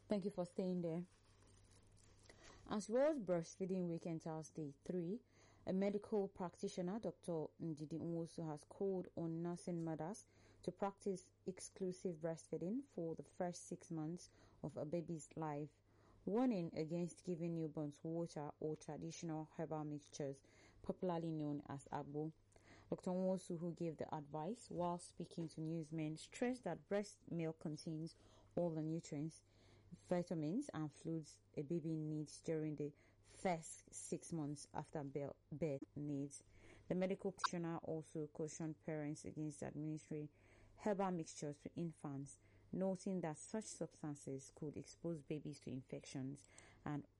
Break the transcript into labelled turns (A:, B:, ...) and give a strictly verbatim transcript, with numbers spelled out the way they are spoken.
A: Thank you for staying there. As World Breastfeeding Week enters day three, a medical practitioner, Doctor Ndidi Nwosu, has called on nursing mothers to practice exclusive breastfeeding for the first six months of a baby's life, warning against giving newborns water or traditional herbal mixtures, popularly known as agbo. Doctor Nwosu, who gave the advice while speaking to newsmen, stressed that breast milk contains all the nutrients, vitamins and fluids a baby needs during the first six months after birth needs. The medical practitioner also cautioned parents against administering herbal mixtures to infants, noting that such substances could expose babies to infections and